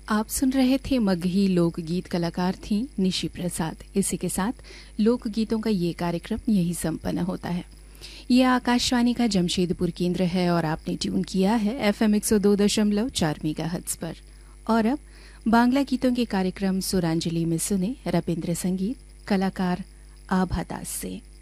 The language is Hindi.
आप सुन रहे थे मगही लोकगीत, कलाकार थी निशि प्रसाद। इसी के साथ लोकगीतों का ये कार्यक्रम यही संपन्न होता है। ये आकाशवाणी का जमशेदपुर केंद्र है और आपने ट्यून किया है FM 102.4 मेगाहर्ट्ज पर। और अब बांग्ला गीतों के कार्यक्रम सुरांजलि में सुने रविंद्र संगीत, कलाकार आभा दास से।